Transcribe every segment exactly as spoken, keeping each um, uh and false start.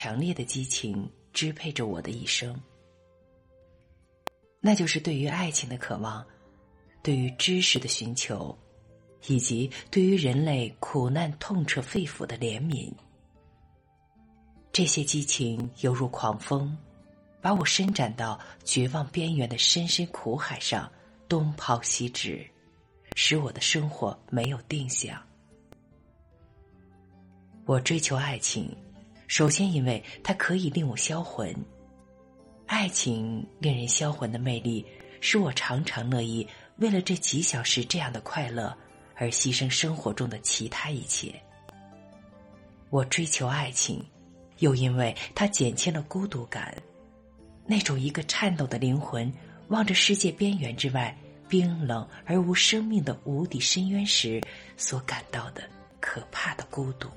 强烈的激情支配着我的一生，那就是对于爱情的渴望，对于知识的寻求，以及对于人类苦难痛彻肺腑的怜悯。这些激情犹如狂风，把我伸展到绝望边缘的深深苦海上，东抛西掷，使我的生活没有定向。我追求爱情，首先因为它可以令我销魂。爱情令人销魂的魅力，使我常常乐意为了这几小时这样的快乐而牺牲生活中的其他一切。我追求爱情，又因为它减轻了孤独感，那种一个颤抖的灵魂望着世界边缘之外冰冷而无生命的无底深渊时所感到的可怕的孤独。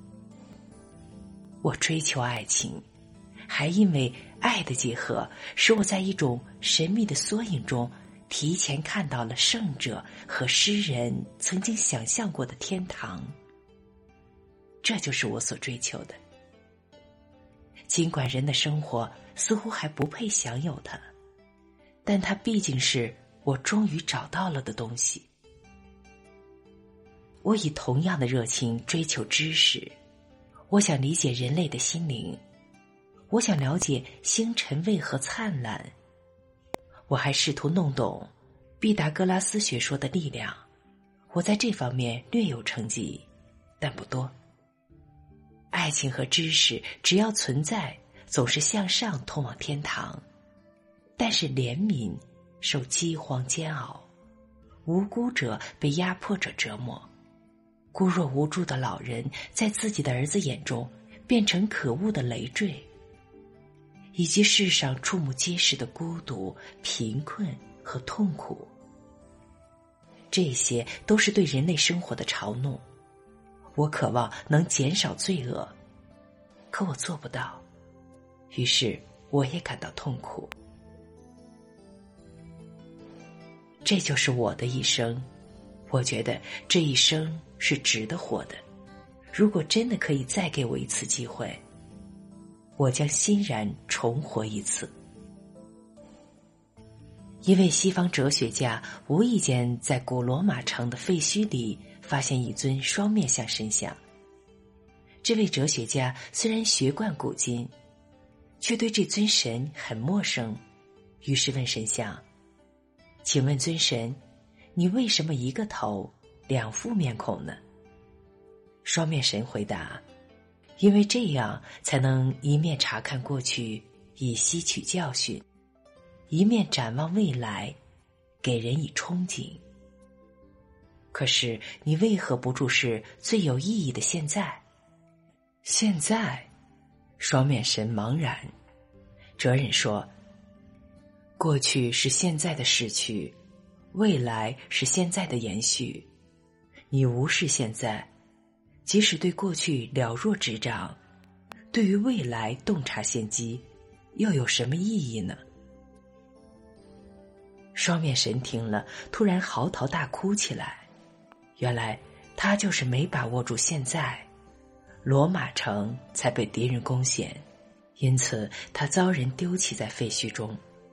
我追求爱情，还因为爱的结合，使我在一种神秘的缩影中提前看到了圣者和诗人曾经想象过的天堂。这就是我所追求的。尽管人的生活似乎还不配享有它，但它毕竟是我终于找到了的东西。我以同样的热情追求知识，我想理解人类的心灵，我想了解星辰为何灿烂，我还试图弄懂毕达哥拉斯学说的力量，我在这方面略有成绩，但不多。爱情和知识只要存在，总是向上通往天堂，但是怜悯受饥荒煎熬，无辜者被压迫者折磨，孤弱无助的老人在自己的儿子眼中变成可恶的累赘，以及世上触目皆是的孤独、贫困和痛苦。这些都是对人类生活的嘲弄。我渴望能减少罪恶，可我做不到，于是我也感到痛苦。这就是我的一生，我觉得这一生是值得活的。如果真的可以再给我一次机会，我将欣然重活一次。一位西方哲学家无意间在古罗马城的废墟里发现一尊双面相神像。这位哲学家虽然学贯古今，却对这尊神很陌生，于是问神像：请问尊神，你为什么一个头两副面孔呢？双面神回答：因为这样才能一面查看过去以吸取教训，一面展望未来，给人以憧憬。可是你为何不注视最有意义的现在？现在？双面神茫然。哲人说，过去是现在的逝去，未来是现在的延续。你无视现在，即使对过去了若指掌，对于未来洞察先机，又有什么意义呢？双面神听了，突然嚎啕大哭起来。原来他就是没把握住现在，罗马城才被敌人攻陷，因此他遭人丢弃在废墟中。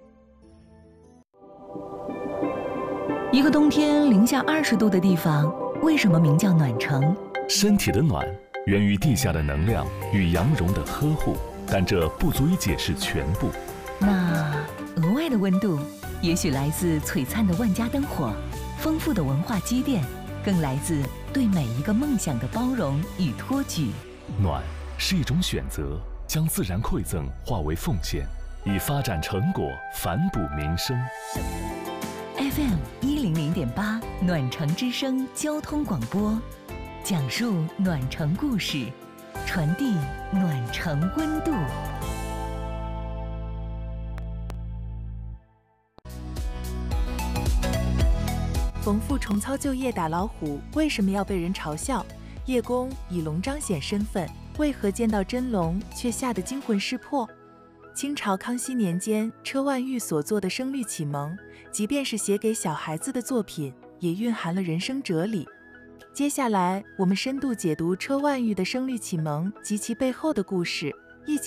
一个冬天零下二十度的地方，为什么名叫暖城？ 身体的暖源于地下的能量与阳绒的呵护，但这不足以解释全部。 那额外的温度，也许来自璀璨的万家灯火，丰富的文化积淀，更来自对每一个梦想的包容与托举。 暖是一种选择，将自然馈赠化为奉献，以发展成果反哺民生。 F M 一零零点八暖城之声交通广播，讲述暖城故事，传递暖城温度。 冯父重操旧业打老虎，为什么要被人嘲笑？叶公以龙彰显身份，为何见到真龙却吓得惊魂失魄？清朝康熙年间，车万玉所作的《声律启蒙》，即便是写给小孩子的作品，也蕴含了人生哲理。接下来，我们深度解读车万玉的《声律启蒙》及其背后的故事。